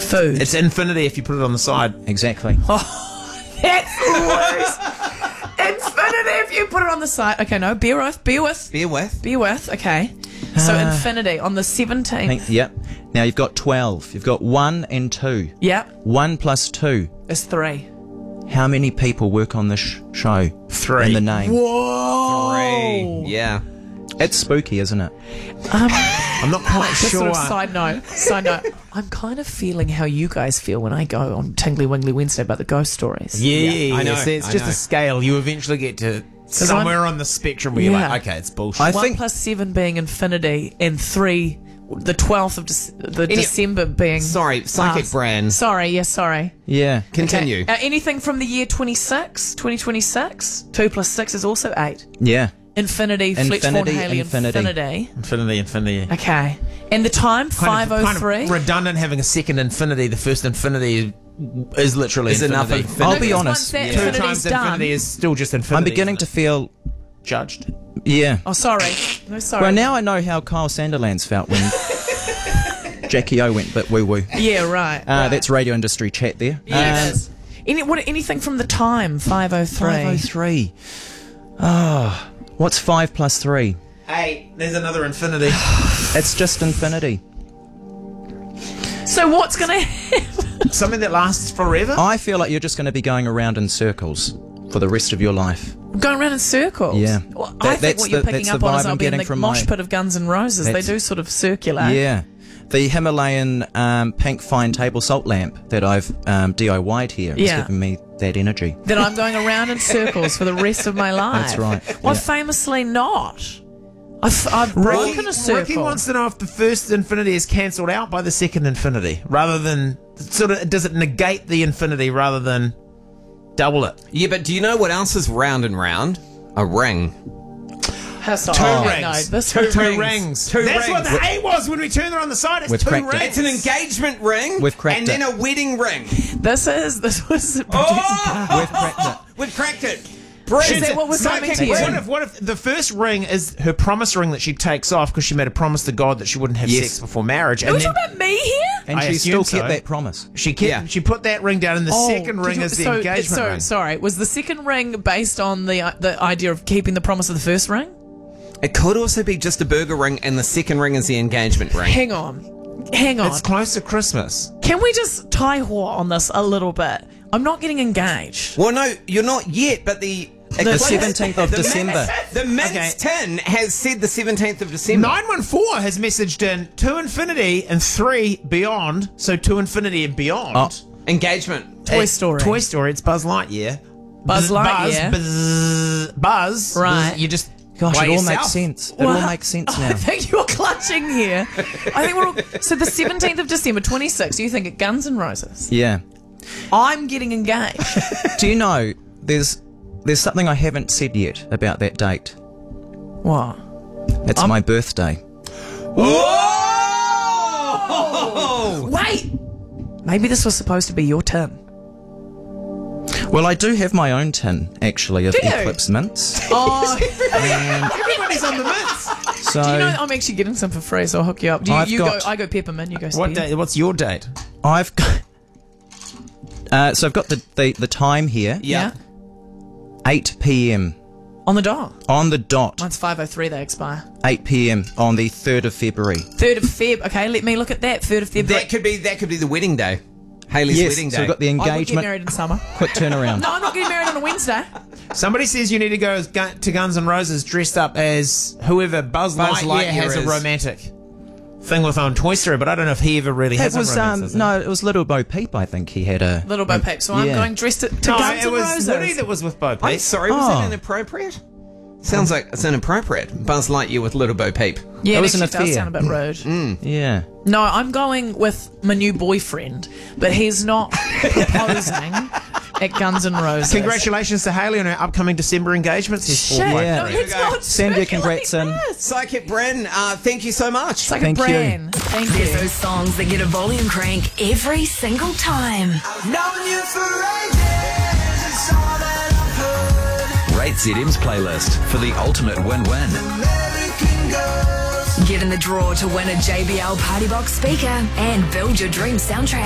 Food. It's infinity if you put it on the side. Exactly. That's the worst. Infinity if you put it on the side. Okay, no, bear with. Bear with. Okay. So infinity on the 17th. Yep. Now you've got 12. You've got 1 and 2. Yep. 1 plus 2. It's 3. How many people work on this show? 3. In the name. Whoa. 3. Yeah. It's spooky, isn't it? I'm not quite Just sure. sort of side note. I'm kind of feeling how you guys feel when I go on Tingly Wingly Wednesday about the ghost stories. Yeah, I know, It's I just know. a scale. You eventually get to somewhere on the spectrum where you're Yeah. like, okay, it's bullshit. I 1 think plus 7 being infinity, and 3, the 12th of December being... Sorry, Psychic us. Bran. Sorry. yeah. Continue. Okay. Anything from the year 2026? 2 plus 6 is also 8. Yeah. Infinity, Fletchborn Haley, infinity. Infinity. Okay. And the time, Kind 5:03. of redundant having a second infinity. The first infinity is literally Is enough infinity. infinity. I'll be Because honest. once that Two infinity's times done... infinity is still just infinity. I'm beginning to feel. judged. Yeah. Oh, sorry. No, sorry. Well, now I know how Kyle Sanderlands felt when Jackie O went a bit woo-woo. Yeah, right. That's radio industry chat there. Yeah, it is. Anything from the time, 5:03. 503. Oh, what's 5 plus 3? Hey, there's another infinity. It's just infinity. So what's going to happen? Something that lasts forever? I feel like you're just going to be going around in circles for the rest of your life. Going around in circles? Yeah. Well, I think That's what you're the- picking that's up the on vibe is I'll I'm be in getting the from mosh my- pit of Guns N' Roses. They That's- do sort of circulate. Yeah. The Himalayan pink fine table salt lamp that I've DIY'd here is Yeah. giving me that energy. That I'm going around in circles for the rest of my life. That's right. Well, Yeah. famously not. I've broken a circle. Ricky wants to know if the first infinity is cancelled out by the second infinity, rather than does it negate the infinity rather than double it? Yeah, but do you know what else is round and round? A ring. Sorry. Two Okay, rings. no, this Two one- rings. Two That's what rings. the A was when we turned it on the side. It's We've 2 cracked it. rings. It's an engagement ring. We've cracked and then it. a wedding ring. This was Oh! We've cracked it. We've cracked it. Is that what was coming to you? What if the first ring is her promise ring that she takes off because she made a promise to God that she wouldn't have Yes. sex before marriage, Are and we then talking about me here? And I she assume still kept so. that promise. she kept, Yeah. she put that ring down, and the second did ring you- is the so- engagement ring. Sorry, was the second ring based on the idea of keeping the promise of the first ring? It could also be just a burger ring, and the second ring is the engagement ring. Hang on. It's close to Christmas. Can we just tie hoa on this a little bit? I'm not getting engaged. Well, no, you're not yet, but the 17th of December. The Mint's tin has said the 17th of December. 914 has messaged in 2 infinity and 3 beyond, so 2 infinity and beyond. Oh. Engagement. Toy Story. Toy Story. It's Buzz Lightyear. Buzz Lightyear. Buzz. Right. You just Gosh, by it all yourself. makes sense. It Well, all makes sense I now. think you're clutching here. I think we're all, so the 17th of December, 26. You think at Guns N' Roses? Yeah. I'm getting engaged. Do you know there's something I haven't said yet about that date? What? It's my birthday. Whoa! Wait. Maybe this was supposed to be your tin. Well, I do have my own tin, actually, of Do you? Eclipse mints. Oh, Everybody's on the mints. So do you know I'm actually getting some for free, so I'll hook you up. Do you, I've you got- go? I go peppermint. You go. What spear. date? What's your date? I've got. So I've got the time here, Yeah. 8 p.m. On the dot. on the dot. Mine's 5:03. They expire. 8 p.m. on the 3rd of February. 3rd of Feb. Okay, let me look at that. 3rd of Feb. That could be the wedding day. Haley's Yes, wedding day. so we've got the I would get engagement. married in summer. Quick turnaround. No, I'm not getting married on a Wednesday. Somebody says you need to go to Guns N' Roses dressed up as whoever Buzz Lightyear has a is. romantic thing with on Toy Story, but I don't know if he ever really It has was a romance. does he? no, it was Little Bo Peep. I think he had a Little Bo Peep. So I'm yeah. going dressed to No, Guns it N' was Roses. Woody that was with Bo Peep. I'm sorry, was Oh. that inappropriate? Sounds like it's inappropriate. Buzz Lightyear with Little Bo Peep. Yeah, That it was an actually does affair. sound a bit rude. Yeah. No, I'm going with my new boyfriend, but he's not proposing at Guns N' Roses. Congratulations to Haley on her upcoming December engagements. He's Shit, fourth by no, three. it's not. Send your speak congrats like in. this. Psychic Bren, thank you so much. It's like Thank a you. brand. Thank There's you. those songs that get a volume crank every single time. Rate ZM's playlist for the ultimate win-win. Get in the draw to win a JBL Party Box speaker and build your dream soundtrack.